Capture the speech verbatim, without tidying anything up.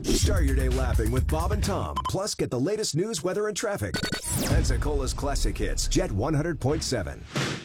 Start your day laughing with Bob and Tom. Plus, get the latest news, weather, and traffic. Pensacola's Classic Hits, Jet one hundred point seven.